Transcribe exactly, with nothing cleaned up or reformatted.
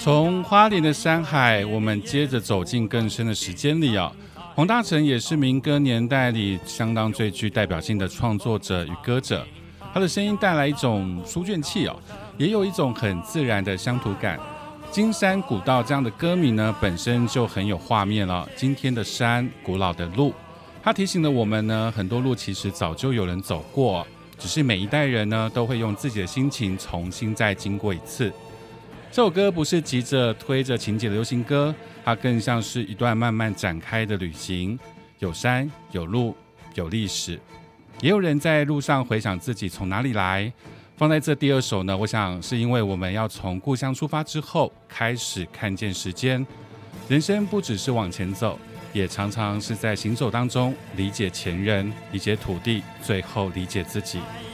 从花莲的山海，我们接着走进更深的时间里啊。黄大成也是民歌年代里相当最具代表性的创作者与歌者，他的声音带来一种书卷气哦，也有一种很自然的乡土感。金山古道这样的歌名呢，本身就很有画面了。今天的山，古老的路，它提醒了我们呢，很多路其实早就有人走过，只是每一代人呢，都会用自己的心情重新再经过一次。这首歌不是急着推着情节的流行歌，它更像是一段慢慢展开的旅行，有山有路有历史，也有人在路上回想自己从哪里来。放在这第二首呢，我想是因为我们要从故乡出发之后，开始看见时间。人生不只是往前走，也常常是在行走当中理解前人，理解土地，最后理解自己。